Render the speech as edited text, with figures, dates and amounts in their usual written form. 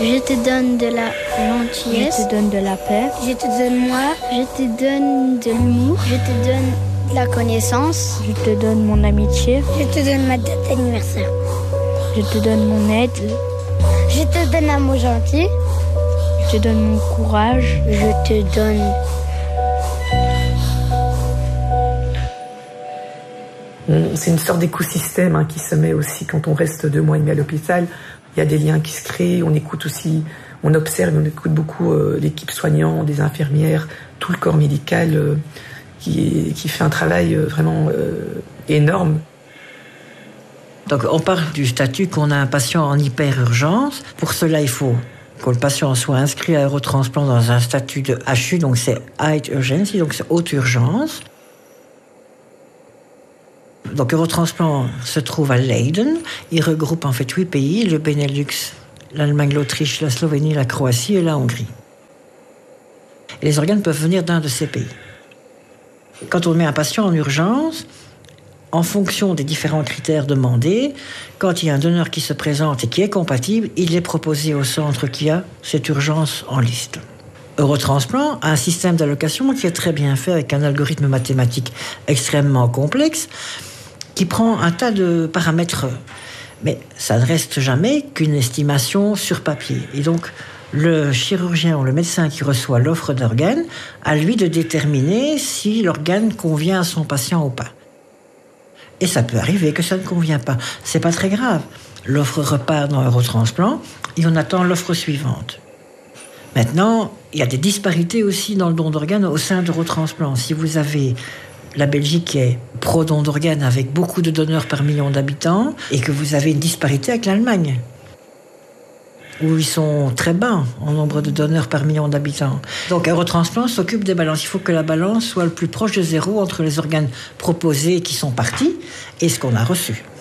Je te donne de la gentillesse. Je te donne de la paix. Je te donne moi. Je te donne de l'humour. Je te donne de la connaissance. Je te donne mon amitié. Je te donne ma date d'anniversaire. Je te donne mon aide. Je te donne un mot gentil. Je te donne mon courage. Je te donne... C'est une sorte d'écosystème qui se met aussi quand on reste 2 mois et demi à l'hôpital. Il y a des liens qui se créent, on écoute aussi, on observe, on écoute beaucoup l'équipe soignante, des infirmières, tout le corps médical qui fait un travail vraiment énorme. Donc on part du statut qu'on a un patient en hyper-urgence. Pour cela, il faut que le patient soit inscrit à Eurotransplant dans un statut de HU, donc c'est High Urgency, donc c'est haute urgence. Donc Eurotransplant se trouve à Leiden. Il regroupe en fait 8 pays, le Benelux, l'Allemagne, l'Autriche, la Slovénie, la Croatie et la Hongrie. Et les organes peuvent venir d'un de ces pays. Quand on met un patient en urgence, en fonction des différents critères demandés, quand il y a un donneur qui se présente et qui est compatible, il est proposé au centre qui a cette urgence en liste. Eurotransplant a un système d'allocation qui est très bien fait avec un algorithme mathématique extrêmement complexe qui prend un tas de paramètres, mais ça ne reste jamais qu'une estimation sur papier. Et donc, le chirurgien ou le médecin qui reçoit l'offre d'organes a lui de déterminer si l'organe convient à son patient ou pas. Et ça peut arriver que ça ne convient pas. C'est pas très grave. L'offre repart dans Eurotransplant et on attend l'offre suivante. Maintenant, il y a des disparités aussi dans le don d'organes au sein d'Eurotransplant. Si vous avez la Belgique qui est pro-don d'organes avec beaucoup de donneurs par million d'habitants et que vous avez une disparité avec l'Allemagne, où ils sont très bas en nombre de donneurs par million d'habitants. Donc Eurotransplant s'occupe des balances. Il faut que la balance soit le plus proche de zéro entre les organes proposés qui sont partis et ce qu'on a reçu.